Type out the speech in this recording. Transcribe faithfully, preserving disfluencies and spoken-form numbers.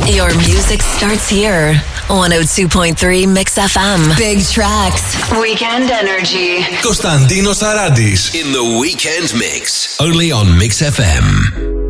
Your music starts here. one oh two point three Mix εφ εμ. Big tracks. Weekend energy. Κωνσταντίνος Αράντης. In the weekend mix. Only on Mix εφ εμ.